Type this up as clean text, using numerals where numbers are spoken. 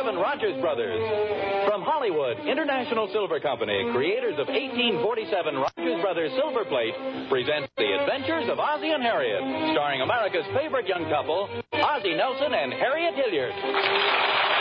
Rogers Brothers. From Hollywood, International Silver Company, creators of 1847 Rogers Brothers Silver Plate, presents The Adventures of Ozzie and Harriet, starring America's favorite young couple, Ozzie Nelson and Harriet Hilliard.